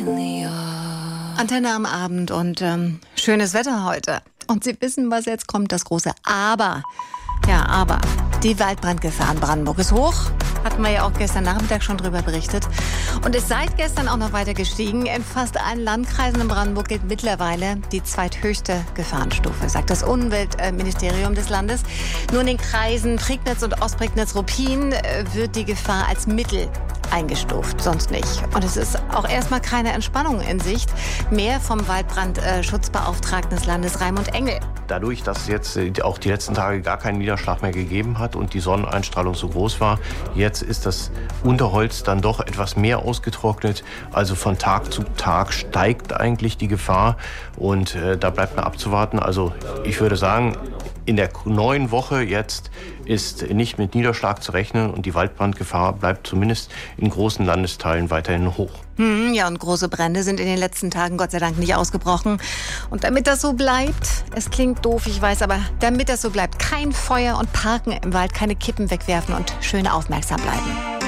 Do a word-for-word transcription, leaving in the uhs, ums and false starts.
Antenne am Abend und ähm, schönes Wetter heute. Und Sie wissen, was jetzt kommt, das große Aber. Ja, aber die Waldbrandgefahr in Brandenburg ist hoch. Hatten wir ja auch gestern Nachmittag schon drüber berichtet. Und ist seit gestern auch noch weiter gestiegen. In fast allen Landkreisen in Brandenburg gilt mittlerweile die zweithöchste Gefahrenstufe, sagt das Umweltministerium des Landes. Nur in den Kreisen Prignitz und Ostprignitz-Ruppin wird die Gefahr als Mittel eingestuft, sonst nicht. Und es ist auch erstmal keine Entspannung in Sicht. Mehr vom Waldbrandschutzbeauftragten des Landes Raimund Engel. Dadurch, dass jetzt auch die letzten Tage gar keinen Niederschlag mehr gegeben hat und die Sonneneinstrahlung so groß war, jetzt ist das Unterholz dann doch etwas mehr ausgetrocknet. Also von Tag zu Tag steigt eigentlich die Gefahr und äh, da bleibt man abzuwarten. Also ich würde sagen, in der neuen Woche jetzt ist nicht mit Niederschlag zu rechnen und die Waldbrandgefahr bleibt zumindest in großen Landesteilen weiterhin hoch. Hm, ja, und große Brände sind in den letzten Tagen Gott sei Dank nicht ausgebrochen. Und damit das so bleibt, es klingt doof, ich weiß, aber damit das so bleibt, kein Feuer und Parken im Wald, keine Kippen wegwerfen und schön aufmerksam bleiben.